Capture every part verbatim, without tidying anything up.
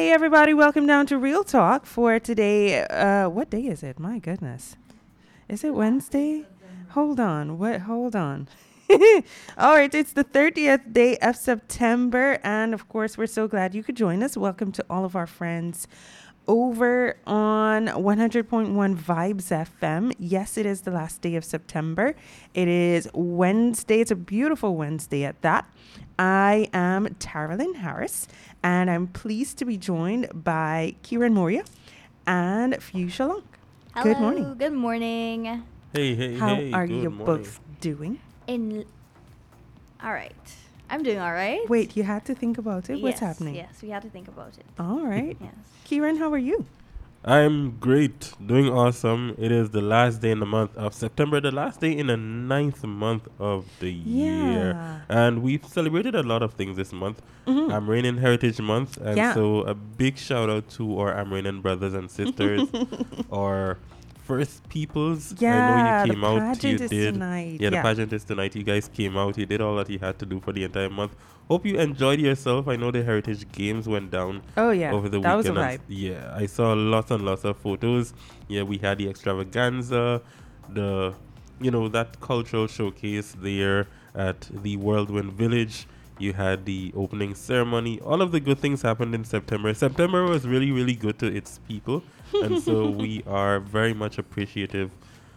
Hey, everybody. Welcome down to Real Talk for today. Uh, what day is it? My goodness. Is it Wednesday? Hold on. What? Hold on. All right. It's the thirtieth day of September. And of course, we're so glad you could join us. Welcome to all of our friends over on one hundred point one Vibes F M. Yes, it is the last day of September. It is Wednesday. It's a beautiful Wednesday at that. I am Taralyn Harris, and I'm pleased to be joined by Kieran Moria and Fuchsia Long. Hello, Good morning. Good morning. Hey, hey, How hey. are good you morning. both doing? In all right, I'm doing all right. Wait, you had to think about it? What's yes, happening? Yes, we had to think about it. All right. Yes. Kieran, how are you? I'm great. Doing awesome. It is the last day in the month of September, the last day in the ninth month of the year. Yeah. And we've celebrated a lot of things this month. Mhm. Amranian Heritage Month. And Yeah. so a big shout out to our Amranian brothers and sisters, our First Peoples. Yeah, I know the you came out. You pageant is did. tonight. Yeah, the Yeah. pageant is tonight. You guys came out. You did all that you had to do for the entire month. Hope you enjoyed yourself. I know the Heritage Games went down Oh, yeah. over the that was a weekend. vibe. and- Yeah, I saw lots and lots of photos. Yeah, we had the extravaganza, the, you know, that cultural showcase there at the Whirlwind Village. You had the opening ceremony. All of the good things happened in September. September was really, really good to its people. And so we are very much appreciative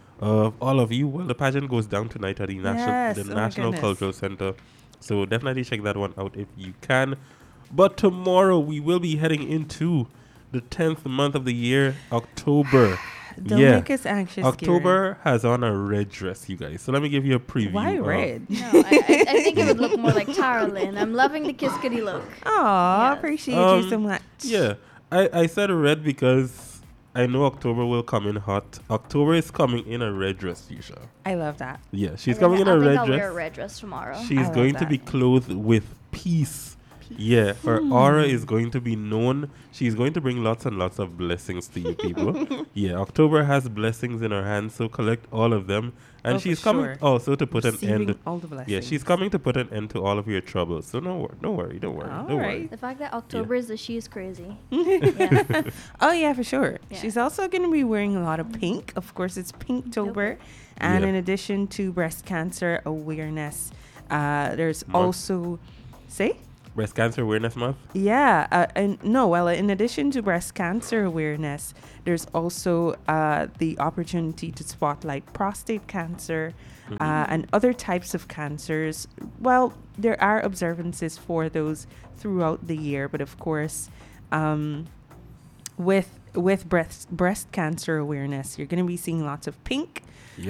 of all of you. Well, the pageant goes down tonight at the National, Yes, the oh my National goodness. Cultural Center. So definitely check that one out if you can. But tomorrow we will be heading into the tenth month of the year, October. Don't yeah. make us anxious, October has on a red dress, you guys. So let me give you a preview. Kieran. Why of- red? No, I, I, I think it would look more like Taralyn. I'm loving the Kiskadee look. Aw, Yes. appreciate Um, you so much. Yeah, I, I said red because I know October will come in hot. October is coming in a red dress, Fuchsia. I love that. Yeah, she's I coming in think, a I think red I'll dress. wear a red dress tomorrow. I She's love going to that. be clothed with peace. Yeah, her Hmm. aura is going to be known. She's going to bring lots and lots of blessings to you people. Yeah, October has blessings in her hands, so collect all of them. And Oh, she's for coming sure. also to put an Receiving end. all the blessings. Yeah, she's coming to put an end to all of your troubles. So no, wor- don't worry, don't worry, All don't right. worry. The fact that October is the she's crazy. yeah. Oh, yeah, for sure. Yeah. She's also going to be wearing a lot of pink. Of course, it's Pinktober. And Yeah. in addition to breast cancer awareness, uh, there's Month. also, say? Breast Cancer Awareness Month. Yeah, uh, and no, well, in addition to breast cancer awareness, there's also uh, the opportunity to spotlight prostate cancer Mhm. uh, and other types of cancers. Well, there are observances for those throughout the year, but of course, um, with with breast breast cancer awareness, you're going to be seeing lots of pink.